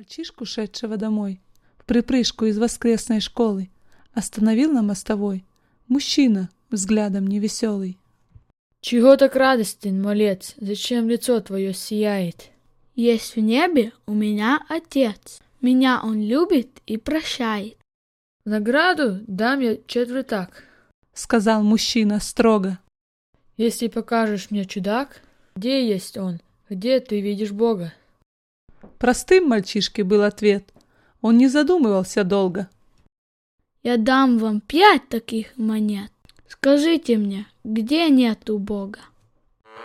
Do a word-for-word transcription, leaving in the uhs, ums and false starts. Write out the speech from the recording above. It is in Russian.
Мальчишку, шедшего домой, в припрыжку из воскресной школы, остановил на мостовой мужчина, взглядом невеселый. Чего так радостен, малец? Зачем лицо твое сияет? Есть в небе у меня Отец. Меня Он любит и прощает. В награду дам я четвертак, сказал мужчина строго. Если покажешь мне чудак, где есть он, где ты видишь Бога? Простым мальчишке был ответ. Он не задумывался долго. Я дам вам пять таких монет. Скажите мне, где нету Бога?